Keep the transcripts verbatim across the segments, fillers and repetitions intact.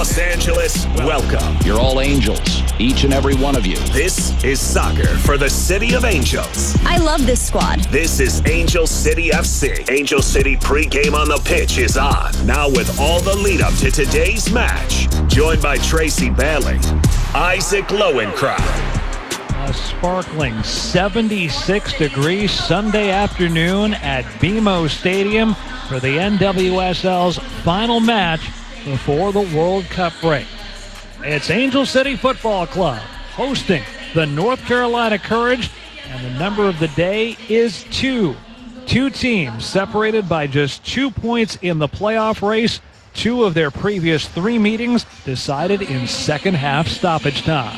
Los Angeles, welcome. You're all angels, each and every one of you. This is soccer for the City of Angels. I love this squad. This is Angel City F C. Angel City pregame on the pitch is on. Now with all the lead up to today's match. Joined by Tracy Bailey, Isaac Lowenkron. A sparkling seventy-six degrees Sunday afternoon at B M O Stadium for the N W S L's final match before the World Cup break. It's Angel City Football Club hosting the North Carolina Courage, and the number of the day is two. Two teams separated by just two points in the playoff race. Two of their previous three meetings decided in second half stoppage time.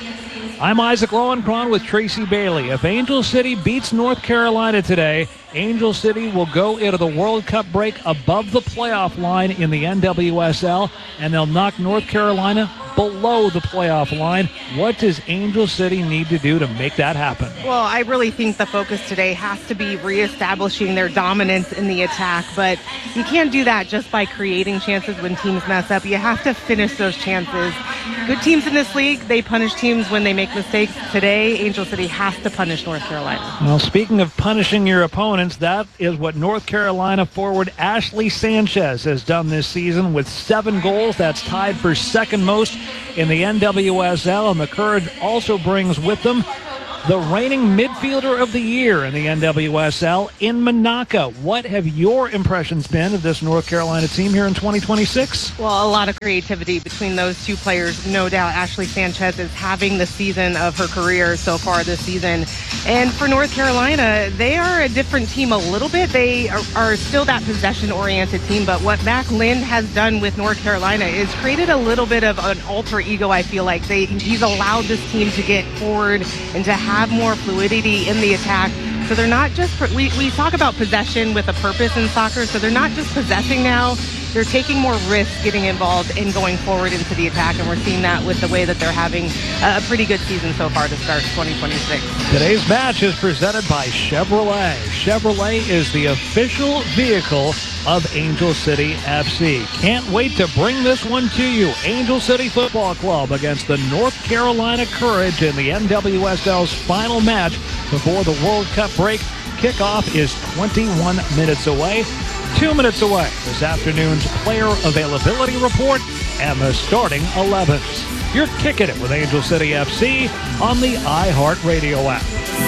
I'm Isaac Lowenkron with Tracy Bailey. If Angel City beats North Carolina today, Angel City will go into the World Cup break above the playoff line in the N W S L, and they'll knock North Carolina below the playoff line. What does Angel City need to do to make that happen? Well, I really think the focus today has to be reestablishing their dominance in the attack, but you can't do that just by creating chances when teams mess up. You have to finish those chances. Good teams in this league, they punish teams when they make mistakes. Today, Angel City has to punish North Carolina. Well, speaking of punishing your opponents, that is what North Carolina forward Ashley Sanchez has done this season with seven goals. That's tied for second most in the N W S L, and the Courage also brings with them the reigning midfielder of the year in the N W S L in Manaka. What have your impressions been of this North Carolina team here in twenty twenty-six? Well, a lot of creativity between those two players. No doubt Ashley Sanchez is having the season of her career so far this season. And for North Carolina, they are a different team a little bit. They are, are still that possession-oriented team, but what Mac Lind has done with North Carolina is created a little bit of an alter ego, I feel like. They, he's allowed this team to get forward and to have more fluidity in the attack. So they're not just, we, we talk about possession with a purpose in soccer, so they're not just possessing now. They're taking more risks getting involved in going forward into the attack, and we're seeing that with the way that they're having a pretty good season so far to start twenty twenty-six. Today's match is presented by Chevrolet. Chevrolet is the official vehicle of Angel City F C. Can't wait to bring this one to you. Angel City Football Club against the North Carolina Courage in the N W S L's final match before the World Cup break. Kickoff is twenty-one minutes away. Two minutes away, this afternoon's player availability report and the starting elevens. You're kicking it with Angel City F C on the iHeartRadio app.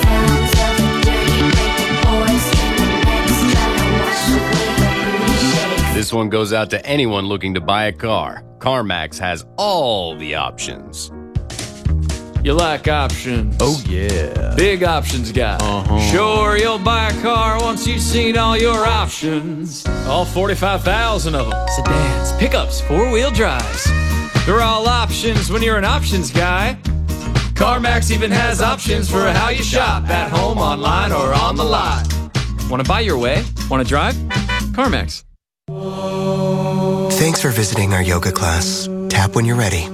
This one goes out to anyone looking to buy a car. CarMax has all the options. You like options? Oh, yeah. Big options guy. Uh-huh. Sure, you'll buy a car once you've seen all your options. All forty-five thousand of them. Sedans, pickups, four-wheel drives. They're all options when you're an options guy. CarMax even has options for how you shop, at home, online, or on the lot. Want to buy your way? Want to drive? CarMax. Thanks for visiting our yoga class. Tap when you're ready.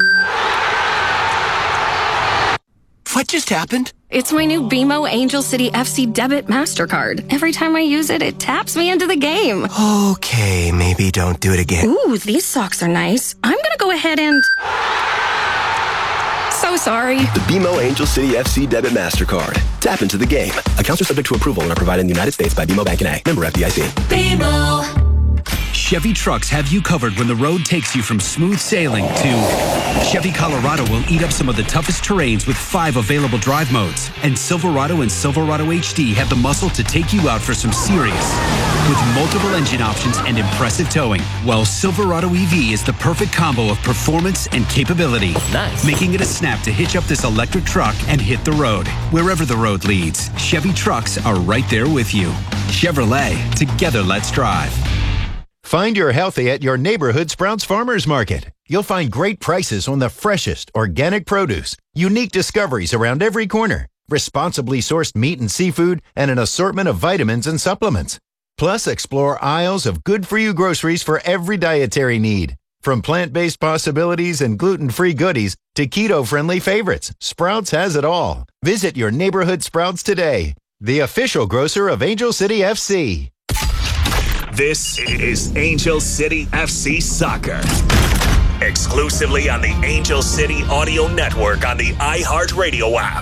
What just happened? It's my new B M O Angel City F C debit MasterCard. Every time I use it, it taps me into the game. Okay, maybe don't do it again. Ooh, these socks are nice. I'm gonna go ahead and... So sorry. The B M O Angel City F C debit MasterCard. Tap into the game. Accounts are subject to approval and are provided in the United States by B M O Bank and A. Member F D I C. B M O. Chevy trucks have you covered when the road takes you from smooth sailing to Chevy Colorado will eat up some of the toughest terrains with five available drive modes. And Silverado and Silverado H D have the muscle to take you out for some serious with multiple engine options and impressive towing. While Silverado E V is the perfect combo of performance and capability. Nice. Making it a snap to hitch up this electric truck and hit the road. Wherever the road leads, Chevy trucks are right there with you. Chevrolet, together let's drive. Find your healthy at your neighborhood Sprouts Farmers Market. You'll find great prices on the freshest organic produce, unique discoveries around every corner, responsibly sourced meat and seafood, and an assortment of vitamins and supplements. Plus, explore aisles of good-for-you groceries for every dietary need. From plant-based possibilities and gluten-free goodies to keto-friendly favorites, Sprouts has it all. Visit your neighborhood Sprouts today, the official grocer of Angel City F C. This is Angel City F C Soccer. exclusively on the Angel City Audio Network on the iHeartRadio app.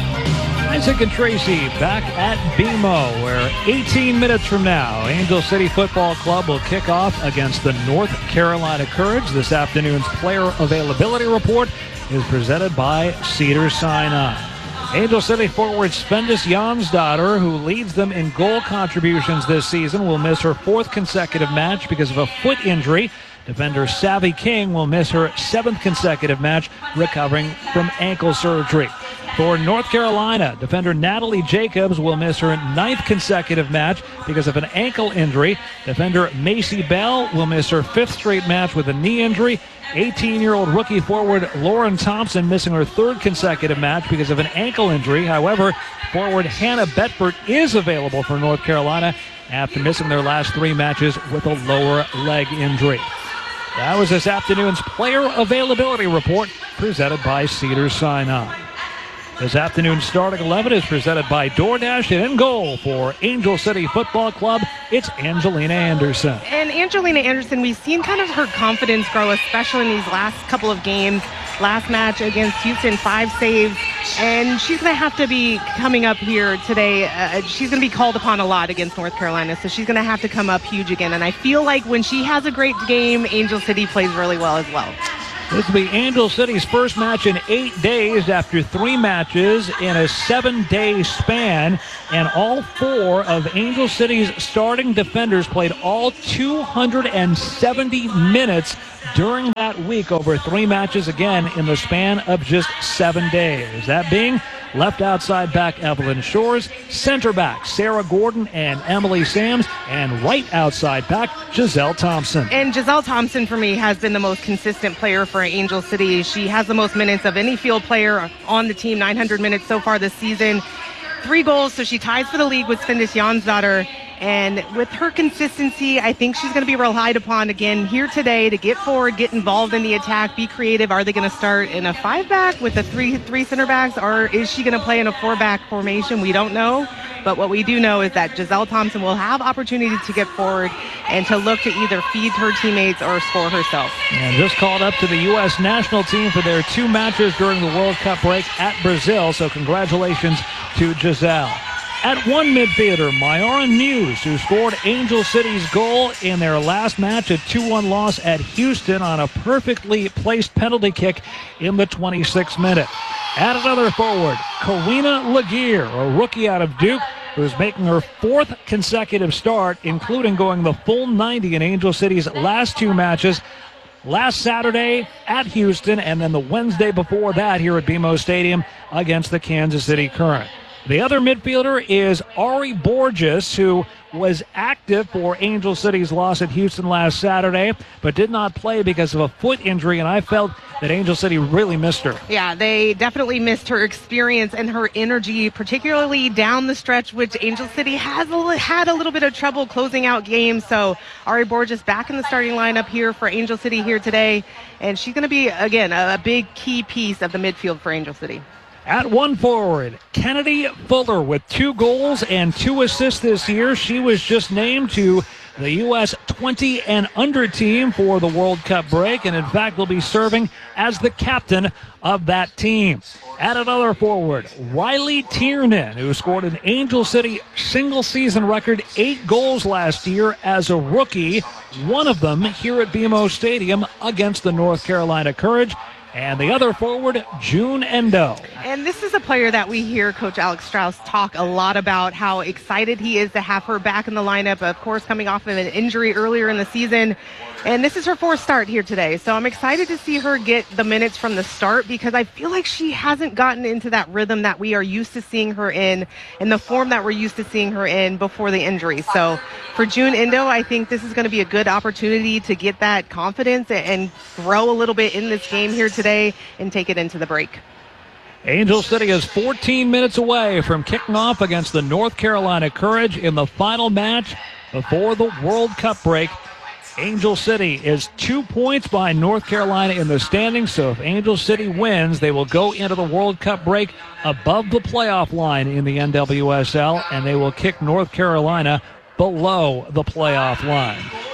Isaac and Tracy back at B M O, where eighteen minutes from now, Angel City Football Club will kick off against the North Carolina Courage. This afternoon's player availability report is presented by Cedars-Sinai. Angel City forward Svendis Jonsdottir, who leads them in goal contributions this season, will miss her fourth consecutive match because of a foot injury. Defender Savvy King will miss her seventh consecutive match, recovering from ankle surgery. For North Carolina, defender Natalie Jacobs will miss her ninth consecutive match because of an ankle injury. Defender Macy Bell will miss her fifth straight match with a knee injury. eighteen-year-old rookie forward Lauren Thompson missing her third consecutive match because of an ankle injury. However, forward Hannah Betford is available for North Carolina after missing their last three matches with a lower leg injury. That was this afternoon's player availability report presented by Cedars-Sinai. This afternoon's starting eleven is presented by DoorDash, and in goal for Angel City Football Club, it's Angelina Anderson. And Angelina Anderson, we've seen kind of her confidence grow, especially in these last couple of games. Last match against Houston, five saves, and she's going to have to be coming up here today. Uh, she's going to be called upon a lot against North Carolina, so she's going to have to come up huge again. And I feel like when she has a great game, Angel City plays really well as well. This will be Angel City's first match in eight days after three matches in a seven-day span. And all four of Angel City's starting defenders played all two hundred seventy minutes during that week over three matches, again, in the span of just seven days. That being left outside back Evelyn Shores, center back Sarah Gordon and Emily Sams, and right outside back Giselle Thompson. And Giselle Thompson, for me, has been the most consistent player for Angel City. She has the most minutes of any field player on the team, nine hundred minutes so far this season. Three goals, so she ties for the league with Svendis Jonsdottir. And with her consistency, I think she's going to be relied upon again here today to get forward, get involved in the attack, be creative. Are they going to start in a five-back with a three three center backs, or is she going to play in a four-back formation? We don't know. But what we do know is that Giselle Thompson will have opportunity to get forward and to look to either feed her teammates or score herself. And just called up to the U S national team for their two matches during the World Cup break at Brazil. So congratulations to Giselle. At one midfielder, Myron Muse, who scored Angel City's goal in their last match, a two one loss at Houston on a perfectly placed penalty kick in the twenty-sixth minute. At another forward, Karina Laguerre, a rookie out of Duke, who's making her fourth consecutive start, including going the full ninety in Angel City's last two matches. Last Saturday at Houston, and then the Wednesday before that here at B M O Stadium against the Kansas City Current. The other midfielder is Ari Borges, who was active for Angel City's loss at Houston last Saturday, but did not play because of a foot injury, and I felt that Angel City really missed her. Yeah, they definitely missed her experience and her energy, particularly down the stretch, which Angel City has a, had a little bit of trouble closing out games. So Ari Borges back in the starting lineup here for Angel City here today, and she's going to be, again, a, a big key piece of the midfield for Angel City. At one forward, Kennedy Fuller with two goals and two assists this year. She was just named to the U S twenty and under team for the World Cup break, and in fact will be serving as the captain of that team. At another forward, Riley Tiernan, who scored an Angel City single-season record eight goals last year as a rookie, one of them here at B M O Stadium against the North Carolina Courage. And the other forward, June Endo. And this is a player that we hear Coach Alex Strauss talk a lot about, how excited he is to have her back in the lineup, of course, coming off of an injury earlier in the season. And this is her fourth start here today. So I'm excited to see her get the minutes from the start, because I feel like she hasn't gotten into that rhythm that we are used to seeing her in, and the form that we're used to seeing her in before the injury. So for June Endo, I think this is going to be a good opportunity to get that confidence and grow a little bit in this game here today and take it into the break. Angel City is fourteen minutes away from kicking off against the North Carolina Courage in the final match before the World Cup break. Angel City is two points behind North Carolina in the standings, so if Angel City wins, they will go into the World Cup break above the playoff line in the N W S L, and they will kick North Carolina below the playoff line.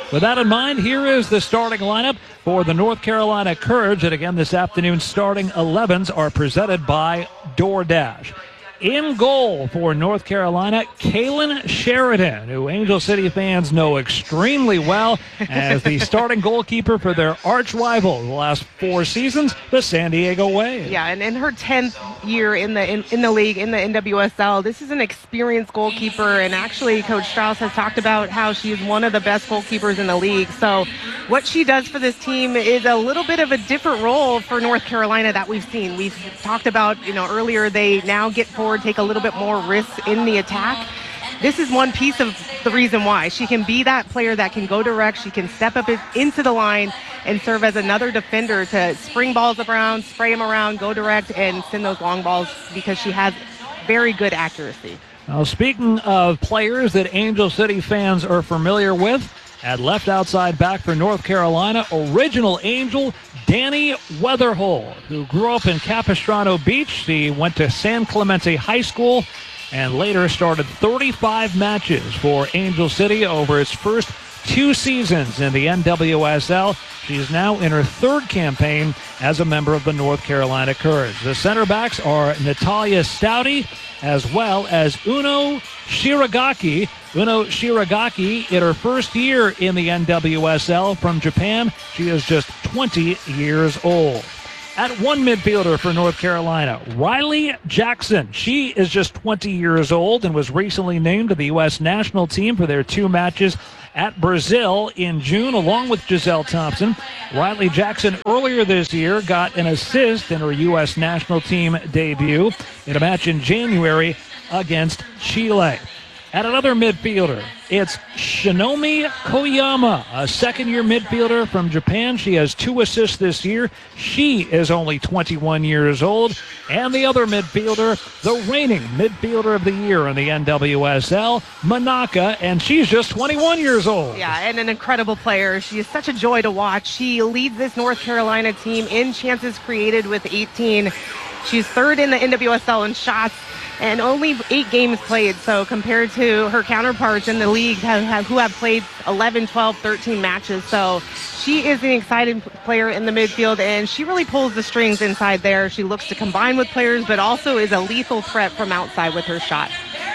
With that in mind, here is the starting lineup for the North Carolina Courage. And again, this afternoon's starting elevens are presented by DoorDash. In goal for North Carolina, Kaylin Sheridan, who Angel City fans know extremely well as the starting goalkeeper for their arch rival the last four seasons, the San Diego Wave. Yeah, and in her tenth year in the in, in the league, in the N W S L, this is an experienced goalkeeper, and actually Coach Strauss has talked about how she is one of the best goalkeepers in the league. So what she does for this team is a little bit of a different role for North Carolina that we've seen. We've talked about, you know, earlier, they now get forward, take a little bit more risks in the attack. This is one piece of the reason why. She can be that player that can go direct. She can step up into the line and serve as another defender to spring balls around, spray them around, go direct, and send those long balls because she has very good accuracy. Now, speaking of players that Angel City fans are familiar with, at left outside back for North Carolina, original Angel Danny Weatherhold, who grew up in Capistrano Beach. She went to San Clemente High School and later started thirty-five matches for Angel City over its first two seasons in the N W S L. She's now in her third campaign as a member of the North Carolina Courage. The center backs are Natalia Stouty as well as Uno Shiragaki. Uno Shiragaki, in her first year in the N W S L from Japan, she is just twenty years old. At one midfielder for North Carolina, Riley Jackson. She is just twenty years old and was recently named to the U S national team for their two matches at Brazil in June, along with Giselle Thompson. Riley Jackson earlier this year got an assist in her U S national team debut in a match in January against Chile. At another midfielder, it's Shinomi Koyama, a second-year midfielder from Japan. She has two assists this year. She is only twenty-one years old. And the other midfielder, the reigning midfielder of the year in the N W S L, Manaka, and she's just twenty-one years old. Yeah, and an incredible player. She is such a joy to watch. She leads this North Carolina team in chances created with eighteen. She's third in the N W S L in shots and only eight games played. So compared to her counterparts in the league who have, who have played eleven, twelve, thirteen matches. So she is an exciting player in the midfield, and she really pulls the strings inside there. She looks to combine with players, but also is a lethal threat from outside with her shot.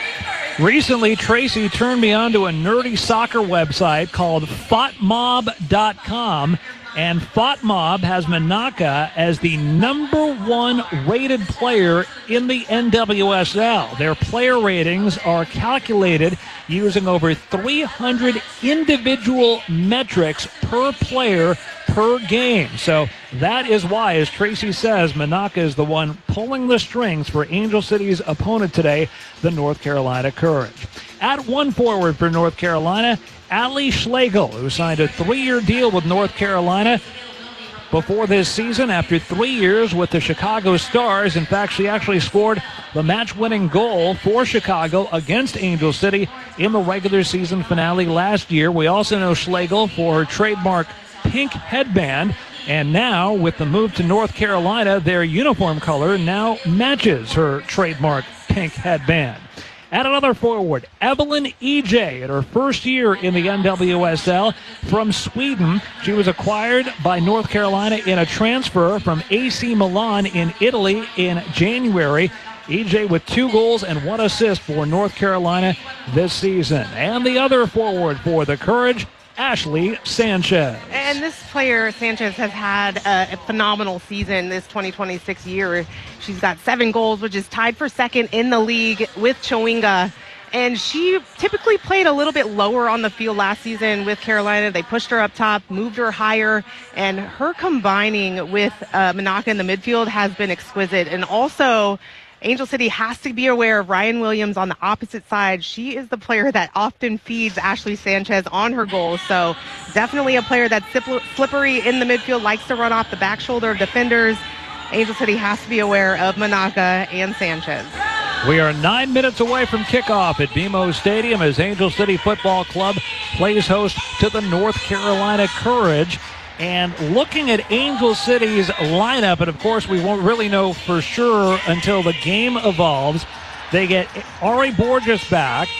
Recently, Tracy turned me on to a nerdy soccer website called Fotmob dot com. And Fotmob has Manaka as the number one rated player in the N W S L. Their player ratings are calculated using over three hundred individual metrics per player per game. So that is why, as Tracy says, Manaka is the one pulling the strings for Angel City's opponent today, the North Carolina Courage. At one forward for North Carolina, Ali Schlegel, who signed a three-year deal with North Carolina before this season after three years with the Chicago Stars. In fact, she actually scored the match-winning goal for Chicago against Angel City in the regular season finale last year. We also know Schlegel for her trademark pink headband, and now with the move to North Carolina, their uniform color now matches her trademark pink headband. At another forward, Evelyn E J, in her first year in the N W S L from Sweden. She was acquired by North Carolina in a transfer from A C Milan in Italy in January. E J with two goals and one assist for North Carolina this season. And the other forward for the Courage, Ashley Sanchez. And this player, Sanchez, has had a, a phenomenal season this twenty twenty-six year. She's got seven goals, which is tied for second in the league with Chowinga. And she typically played a little bit lower on the field last season with Carolina. They pushed her up top, moved her higher, and her combining with uh, Manaka in the midfield has been exquisite. And also, Angel City has to be aware of Ryan Williams on the opposite side. She is the player that often feeds Ashley Sanchez on her goals. So definitely a player that's slippery in the midfield, likes to run off the back shoulder of defenders. Angel City has to be aware of Manaka and Sanchez. We are nine minutes away from kickoff at B M O Stadium as Angel City Football Club plays host to the North Carolina Courage. And looking at Angel City's lineup, and of course we won't really know for sure until the game evolves, they get Ari Borges back.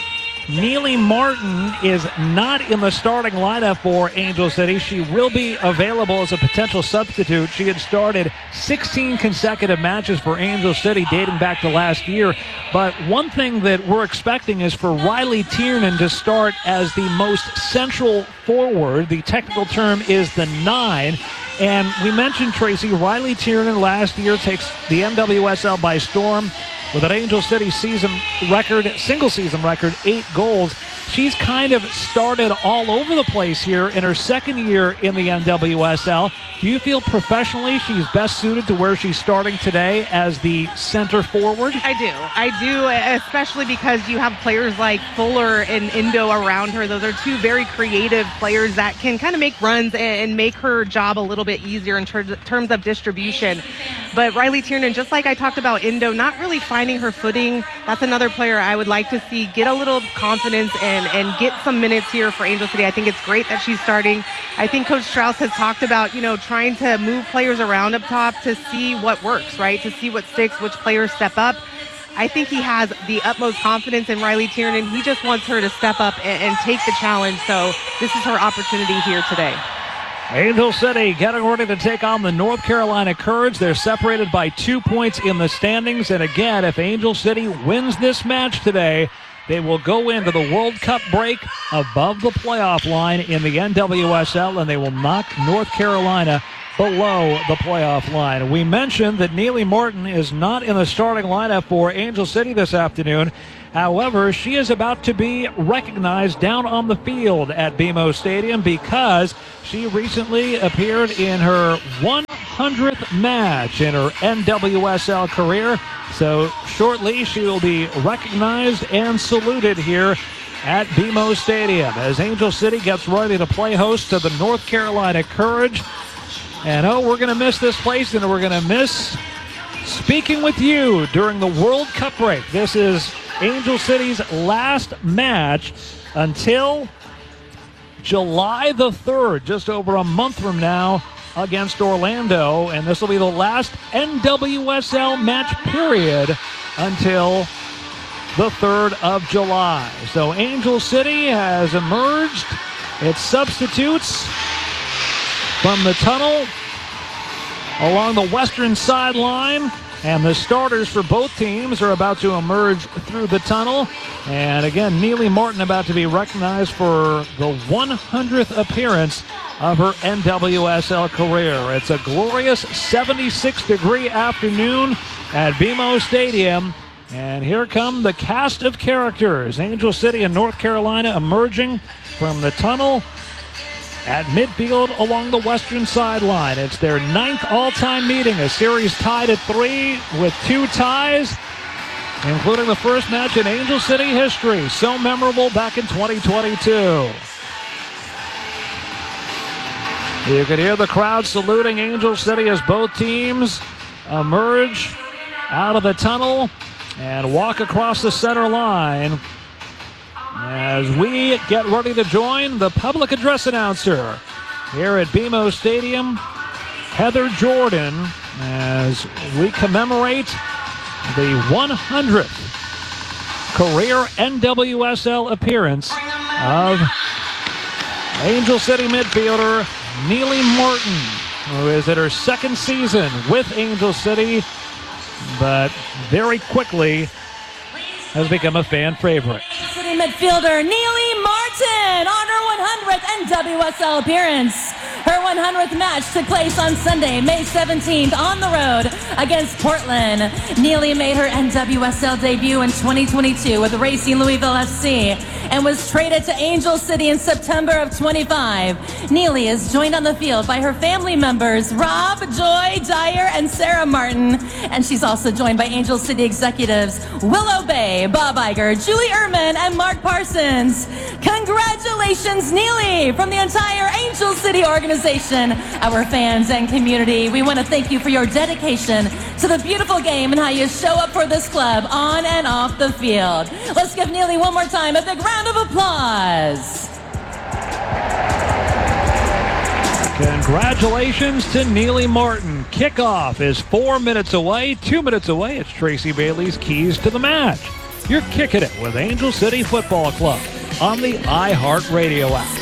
Neely Martin is not in the starting lineup for Angel City. She will be available as a potential substitute. She had started sixteen consecutive matches for Angel City dating back to last year. But one thing that we're expecting is for Riley Tiernan to start as the most central forward. The technical term is the nine. And we mentioned, Tracy, Riley Tiernan last year takes the N W S L by storm with an Angel City season record, single season record, eight goals. She's kind of started all over the place here in her second year in the N W S L. Do you feel professionally she's best suited to where she's starting today as the center forward? I do. I do, especially because you have players like Fuller and Indo around her. Those are two very creative players that can kind of make runs and make her job a little bit easier in ter- terms of distribution. But Riley Tiernan, just like I talked about Indo, not really finding her footing. That's another player I would like to see get a little confidence and, and get some minutes here for Angel City. I think it's great that she's starting. I think Coach Strauss has talked about, you know, trying to move players around up top to see what works, right? To see what sticks, which players step up. I think he has the utmost confidence in Riley Tiernan. He just wants her to step up and, and take the challenge. So this is her opportunity here today. Angel City getting ready to take on the North Carolina Courage. They're separated by two points in the standings. And again, if Angel City wins this match today, they will go into the World Cup break above the playoff line in the N W S L, and they will knock North Carolina below the playoff line. We mentioned that Neely Martin is not in the starting lineup for Angel City this afternoon. However, she is about to be recognized down on the field at B M O Stadium because she recently appeared in her one hundredth match in her N W S L career. So shortly she will be recognized and saluted here at B M O Stadium as Angel City gets ready to play host to the North Carolina Courage. And oh, we're going to miss this place, and we're going to miss speaking with you during the World Cup break. This is Angel City's last match until July the third, just over a month from now, against Orlando. And this will be the last N W S L match period until the third of July. So Angel City has emerged. Its substitutes from the tunnel along the western sideline. And the starters for both teams are about to emerge through the tunnel. And again, Neely Martin about to be recognized for the one hundredth appearance of her N W S L career. It's a glorious seventy-six degree afternoon at B M O Stadium. And here come the cast of characters. Angel City and North Carolina emerging from the tunnel at midfield along the western sideline. It's their ninth all-time meeting, a series tied at three with two ties, including the first match in Angel City history. So memorable back in twenty twenty-two. You can hear the crowd saluting Angel City as both teams emerge out of the tunnel and walk across the center line. As we get ready to join the public address announcer here at B M O Stadium, Heather Jordan, as we commemorate the one hundredth career N W S L appearance of Angel City midfielder Neely Martin, who is at her second season with Angel City, but very quickly has become a fan favorite. City midfielder Neely Martin on her one hundredth N W S L appearance. Her one hundredth match took place on Sunday, May seventeenth, on the road against Portland. Neely made her N W S L debut in twenty twenty-two with Racing Louisville F C and was traded to Angel City in September of twenty-five. Neely is joined on the field by her family members, Rob, Joy, Dyer, and Sarah Martin. And she's also joined by Angel City executives Willow Bay, Bob Iger, Julie Ehrman, and Mark Parsons. Congratulations, Neely, from the entire Angel City organization, our fans and community. We want to thank you for your dedication to the beautiful game and how you show up for this club on and off the field. Let's give Neely one more time a big round of applause. Congratulations to Neely Martin. Kickoff is four minutes away, two minutes away. It's Tracy Bailey's Keys to the Match. You're kicking it with Angel City Football Club on the iHeartRadio app.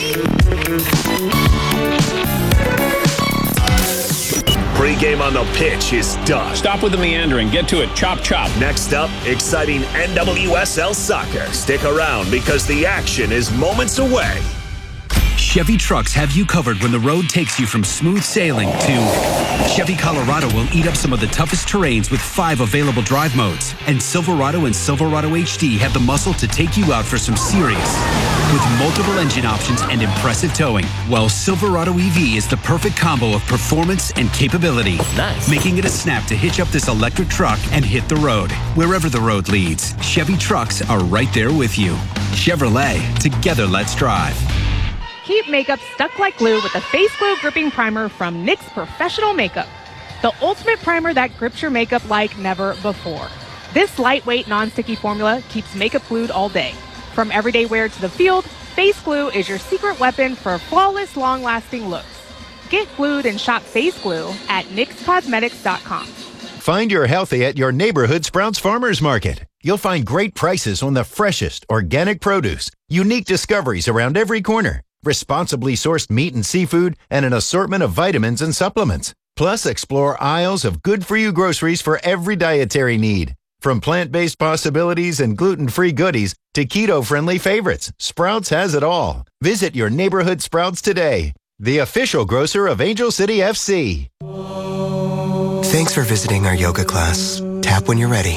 Pre-game on the pitch is done. Stop with the meandering. Get to it. Chop, chop. Next up, exciting N W S L soccer. Stick around because the action is moments away. Chevy trucks have you covered when the road takes you from smooth sailing to Chevy Colorado will eat up some of the toughest terrains with five available drive modes. And Silverado and Silverado H D have the muscle to take you out for some serious. With multiple engine options and impressive towing, while Silverado E V is the perfect combo of performance and capability. Nice. Making it a snap to hitch up this electric truck and hit the road. Wherever the road leads, Chevy trucks are right there with you. Chevrolet, together let's drive. Keep makeup stuck like glue with the Face Glue Gripping Primer from N Y X Professional Makeup. The ultimate primer that grips your makeup like never before. This lightweight, non-sticky formula keeps makeup glued all day. From everyday wear to the field, Face Glue is your secret weapon for flawless, long-lasting looks. Get glued and shop Face Glue at N Y X Cosmetics dot com. Find your healthy at your neighborhood Sprouts Farmers Market. You'll find great prices on the freshest organic produce, unique discoveries around every corner, responsibly sourced meat and seafood, and an assortment of vitamins and supplements. Plus, explore aisles of good-for-you groceries for every dietary need. From plant-based possibilities and gluten-free goodies to keto-friendly favorites, Sprouts has it all. Visit your neighborhood Sprouts today, the official grocer of Angel City F C. Thanks for visiting our yoga class. Tap when you're ready.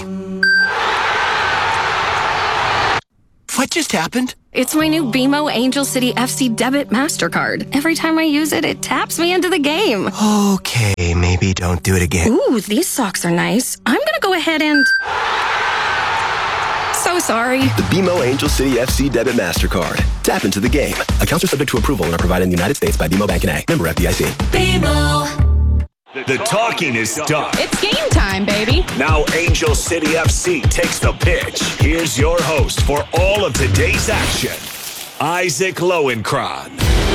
What just happened? It's my new B M O Angel City F C Debit MasterCard. Every time I use it, it taps me into the game. Okay, maybe don't do it again. Ooh, these socks are nice. I'm gonna go ahead and... So sorry. The B M O Angel City F C Debit MasterCard. Tap into the game. Accounts are subject to approval and are provided in the United States by B M O Bank N A. Member F D I C. B M O. The talking is done. It's game time, baby. Now Angel City F C takes the pitch. Here's your host for all of today's action, Isaac Lowenkron.